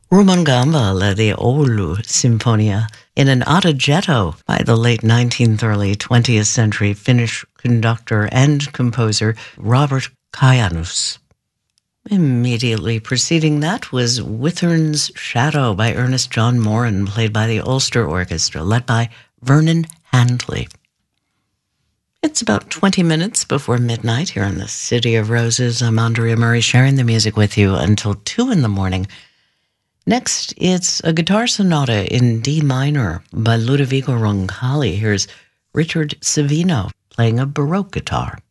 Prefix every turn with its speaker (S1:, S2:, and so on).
S1: Rumangamba led the Oulu Sinfonia in an adagietto by the late 19th, early 20th century Finnish conductor and composer Robert Kajanus. Immediately preceding that was Withern's Shadow by Ernest John Morin, played by the Ulster Orchestra, led by Vernon Handley. It's about 20 minutes before midnight here in the City of Roses. I'm Andrea Murray, sharing the music with you until 2 in the morning. Next, it's a guitar sonata in D minor by Ludovico Roncalli. Here's Richard Savino playing a Baroque guitar.